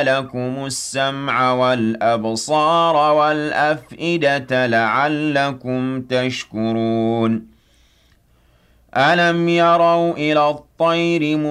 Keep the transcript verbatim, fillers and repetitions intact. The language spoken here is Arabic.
لَكُمُ السَّمْعَ وَالْأَبْصَارَ وَالْأَفْئِدَةَ لَعَلَّكُمْ تَشْكُرُونَ أَلَمْ يَرَوْا إِلَى الطَّيْرِ